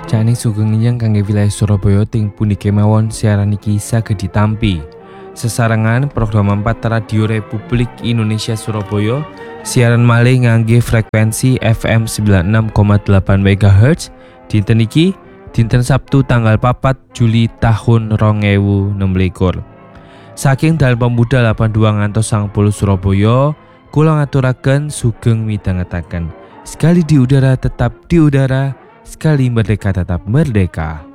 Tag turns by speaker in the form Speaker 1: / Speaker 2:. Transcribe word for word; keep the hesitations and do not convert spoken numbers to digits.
Speaker 1: Jane sugeng nyang kangge wilayah Surabaya ting pundi kemawon siaran iki saged ditampi. Sesarengan program empat Radio Republik Indonesia Surabaya siaran malih ngangge frekuensi F M sembilan puluh enam koma delapan megahertz dinten iki dinten Sabtu tanggal papat Juli tahun rong ewu enem likur. Saking Dalan Pemuda delapan puluh dua ngantos sangang puluh Surabaya, kula ngaturaken sugeng midhangetaken. Sekali di udara tetap di udara, sekali merdeka tetap merdeka.